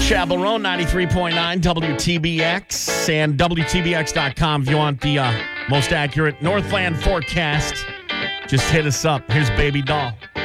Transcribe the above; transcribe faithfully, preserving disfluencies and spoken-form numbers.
Chapel Road, ninety-three point nine W T B X and W T B X dot com if you want the uh, most accurate Northland forecast. Just hit us up. Here's Baby Doll.